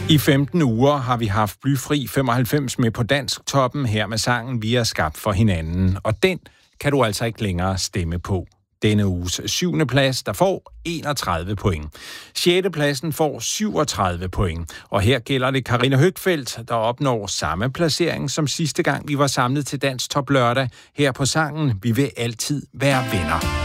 I 15 uger har vi haft Blyfri 95 med på Dansk Toppen her med sangen Vi er skabt for hinanden. Og den kan du altså ikke længere stemme på. Denne uges 7. plads, der får 31 point. 6. pladsen får 37 point. Og her gælder det Karina Høgfeldt, der opnår samme placering som sidste gang vi var samlet til Dansk Top Lørdag her på sangen Vi vil altid være venner.